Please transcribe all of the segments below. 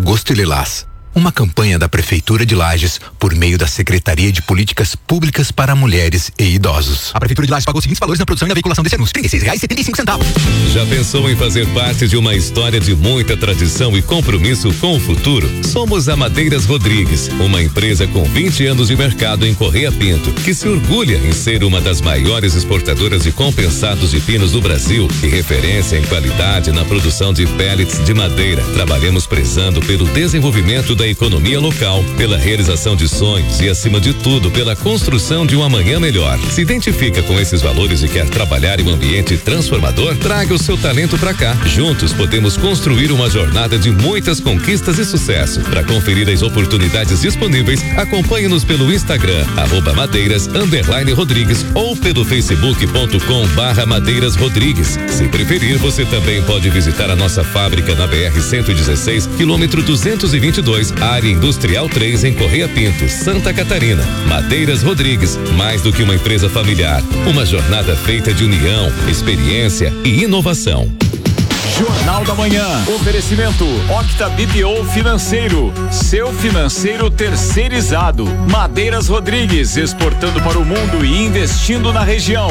Agosto Lilás, uma campanha da Prefeitura de Lages por meio da Secretaria de Políticas Públicas para Mulheres e Idosos. A Prefeitura de Lages pagou os seguintes valores na produção e na veiculação desse anúncio: R$36,75. Já pensou em fazer parte de uma história de muita tradição e compromisso com o futuro? Somos a Madeiras Rodrigues, uma empresa com 20 anos de mercado em Correia Pinto, que se orgulha em ser uma das maiores exportadoras de compensados de pinos do Brasil e referência em qualidade na produção de pellets de madeira. Trabalhamos prezando pelo desenvolvimento da economia local, pela realização de sonhos e, acima de tudo, pela construção de um amanhã melhor. Se identifica com esses valores e quer trabalhar em um ambiente transformador? Traga o seu talento pra cá. Juntos podemos construir uma jornada de muitas conquistas e sucesso. Para conferir as oportunidades disponíveis, acompanhe-nos pelo Instagram, @madeiras_rodrigues ou pelo facebook.com/Madeiras Rodrigues. Se preferir, você também pode visitar a nossa fábrica na BR-116, quilômetro 222, área industrial 3, em Correia Pinto, Santa Catarina. Madeiras Rodrigues, mais do que uma empresa familiar, uma jornada feita de união, experiência e inovação. Jornal da Manhã. Oferecimento Octa BPO Financeiro, seu financeiro terceirizado. Madeiras Rodrigues, exportando para o mundo e investindo na região.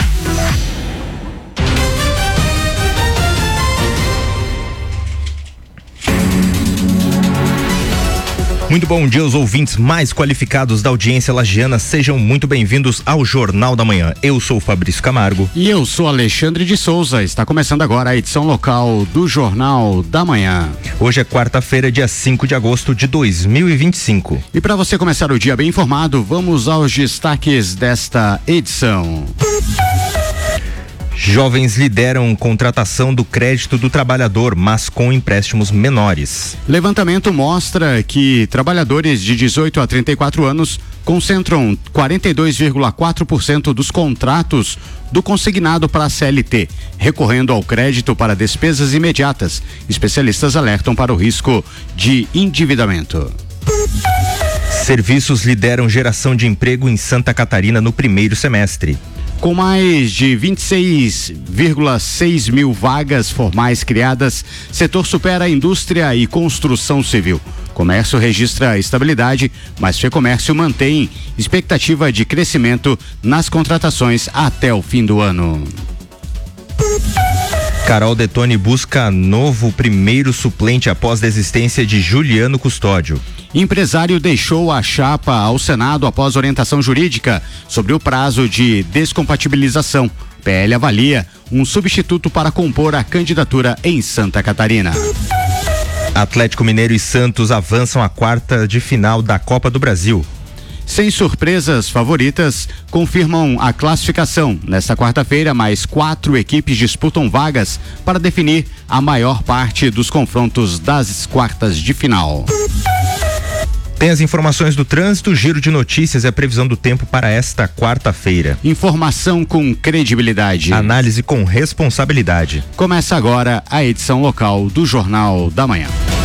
Muito bom dia aos ouvintes mais qualificados da audiência lagiana, sejam muito bem-vindos ao Jornal da Manhã. Eu sou o Fabrício Camargo. E eu sou Alexandre de Souza. Está começando agora a edição local do Jornal da Manhã. Hoje é quarta-feira, dia 5 de agosto de 2025. E para você começar o dia bem informado, vamos aos destaques desta edição. Jovens lideram contratação do crédito do trabalhador, mas com empréstimos menores. Levantamento mostra que trabalhadores de 18 a 34 anos concentram 42,4% dos contratos do consignado para a CLT, recorrendo ao crédito para despesas imediatas. Especialistas alertam para o risco de endividamento. Serviços lideram geração de emprego em Santa Catarina no primeiro semestre. Com mais de 26,6 mil vagas formais criadas, setor supera a indústria e construção civil. Comércio registra estabilidade, mas Fecomércio mantém expectativa de crescimento nas contratações até o fim do ano. Carol Detoni busca novo primeiro suplente após desistência de Juliano Custódio. Empresário deixou a chapa ao Senado após orientação jurídica sobre o prazo de descompatibilização. PL avalia um substituto para compor a candidatura em Santa Catarina. Atlético Mineiro e Santos avançam à quarta de final da Copa do Brasil. Sem surpresas, favoritas confirmam a classificação. Nesta quarta-feira, mais 4 equipes disputam vagas para definir a maior parte dos confrontos das quartas de final. Tem as informações do trânsito, giro de notícias e a previsão do tempo para esta quarta-feira. Informação com credibilidade. Análise com responsabilidade. Começa agora a edição local do Jornal da Manhã.